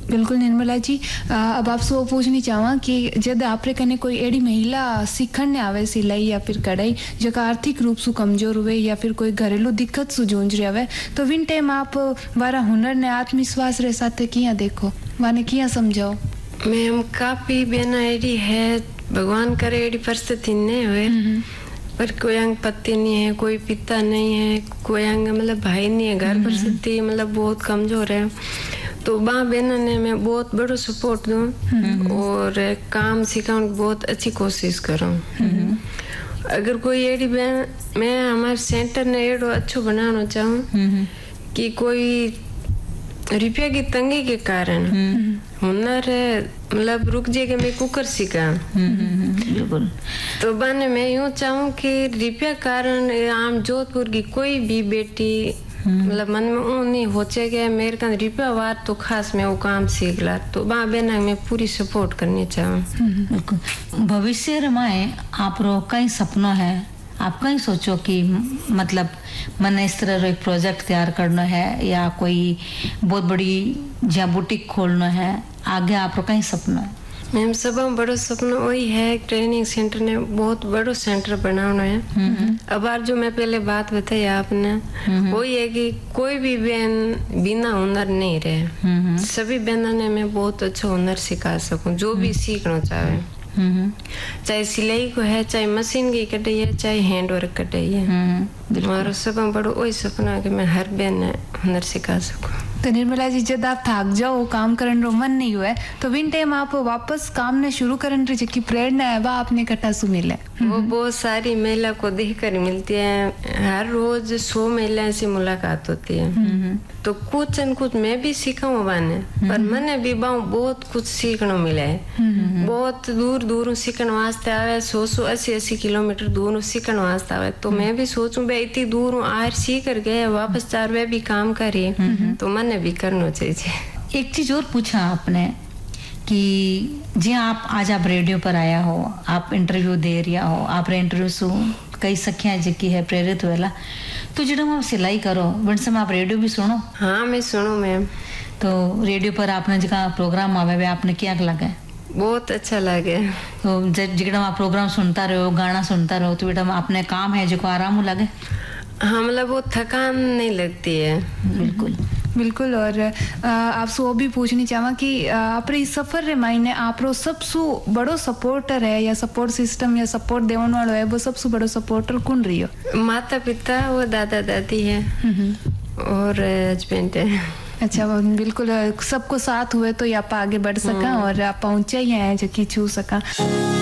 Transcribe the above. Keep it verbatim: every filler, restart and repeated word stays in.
बिल्कुल निर्मला जी, अब आपसे वो पूछनी चाहवा कि जब आपरे कने कोई एड़ी महिला सीखण ने आवे सिलाई या फिर कढ़ाई जका आर्थिक रूप से कमजोर हुए या फिर कोई घरेलू दिक्कत से जूझ रही हवे, तो विन टाइम आप वारा हुनर ने आत्मविश्वास रे साथ किया देखो वाने किया समझाओ? मैम काफी बेना एड़ी है, भगवान करे एड़ी परिस्थिति नहीं हुए, पर कोई अंग पति नहीं है, कोई पिता नहीं है, कोई अंग मतलब भाई नहीं है, घर परिस्थिति मतलब बहुत कमजोर है। तो माँ बहन ने मैं बहुत बड़ो सपोर्ट दूँ और काम सिखाने की बहुत अच्छी कोशिश करूँ। अगर कोई एडी बहन, मैं हमारे सेंटर ने एडो अच्छो बनाना चाहूँ कि कोई रुपया की तंगी के कारण हुनर मतलब रुक जाएगा, मैं कुकर सीखा बिल्कुल। तो बने मैं यूँ चाहूँ कि रुपया कारण आम जोधपुर की कोई भी बेटी मतलब मन में वो नहीं होचे गया मेरे का रुपया वार तो खास मैं वो काम सीख ला, तो माँ बहन में पूरी सपोर्ट करनी चाहूँ। भविष्य में आप रो कई सपना है, आप कहीं सोचो कि मतलब मैंने इस तरह एक प्रोजेक्ट तैयार करना है या कोई बहुत बड़ी जहाँ बुटीक खोलना है, आगे आप रो कहीं सपना है? मैम सब बड़ो सपना वही है, ट्रेनिंग सेंटर ने बहुत बड़ो सेंटर बनाना है। अब आज जो मैं पहले बात बताई आपने वही है कि कोई भी बहन बिना हुनर नहीं रहे, सभी बहनों ने मैं बहुत अच्छा हुनर सिखा सकूं, जो भी सीखना चाहे, चाहे सिलाई को है, चाहे मशीन की कटाई है, चाहे हैंड वर्क कटाई है। हमारा सब बड़ो वही सपना है कि मैं हर बहन ने हुनर सिखा सकूं। तो निर्मला जी, जब आप थक जाओ काम करने रो मन नहीं हुआ तो विन टाइम आप वापस काम ने शुरू करने री जकी प्रेरणा है वह आपने कटा सु मिले? वो बहुत सारी महिला को देखकर मिलती है, हर रोज सौ महिलाओं से मुलाकात होती है, तो कुछ न कुछ मैं भी सीखा हूँ बाने, पर मैंने भी बहुत कुछ सीखने मिला है। बहुत दूर दूर सीखने वास्ते आवे, सौ सौ अस्सी अस्सी किलोमीटर दूर सीखने वास्ते आवे, तो मैं भी सोचूं भाई इतनी दूर हूँ आर सीख कर गए वापस चार वे भी काम करिए, तो मैंने भी करना चाहिए। एक चीज और पूछा आपने कि जी आप आज आप रेडियो पर आया हो, आप इंटरव्यू दे रहा हो, आप इंटरव्यू सु कई सखियां जकी है प्रेरित हुएला, तो जब आप सिलाई करो वन समय आप रेडियो भी सुनो? हाँ मैं सुनो मैम। तो रेडियो पर आपने जगह प्रोग्राम आवे वे आपने क्या लगा? बहुत अच्छा लगे। तो जब आप प्रोग्राम सुनता रहो, गाना सुनता रहो, तो बेटा आपने काम है जो आराम लगे? हाँ मतलब वो थकान नहीं लगती है। बिल्कुल बिल्कुल। और आपसे वो भी पूछनी चाहवा कि आप इस सफर रे मायने आप रो सबसे बड़ो सपोर्टर है या सपोर्ट सिस्टम या सपोर्ट देवन वालो है, वो सबसे बड़ो सपोर्टर कौन रही हो? माता पिता, वो दादा दादी है और हस्बैंड है। अच्छा, बिल्कुल सबको साथ हुए तो आप आगे बढ़ सका और आप पहुंचे ही हैं जो कि छू सका।